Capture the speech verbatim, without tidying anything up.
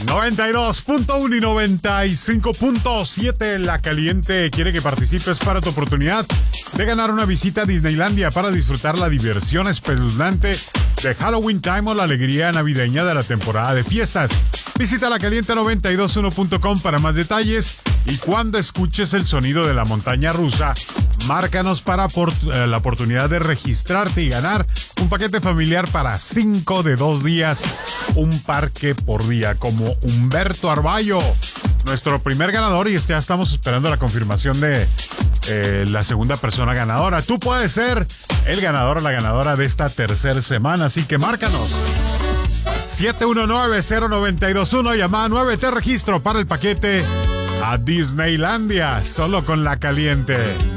noventa y dos punto uno y noventa y cinco punto siete La Caliente quiere que participes para tu oportunidad de ganar una visita a Disneylandia para disfrutar la diversión espeluznante de Halloween Time o la alegría navideña de la temporada de fiestas. Visita la caliente noventa y dos punto uno punto com para más detalles y cuando escuches el sonido de la montaña rusa, márcanos para por, eh, la oportunidad de registrarte y ganar un paquete familiar para cinco de dos días, un parque por día, como Humberto Arballo, nuestro primer ganador, y ya estamos esperando la confirmación de eh, la segunda persona ganadora. Tú puedes ser el ganador o la ganadora de esta tercera semana, así que márcanos. siete uno nueve, cero nueve dos uno, llamada nueve, te registro para el paquete a Disneylandia, solo con La Caliente.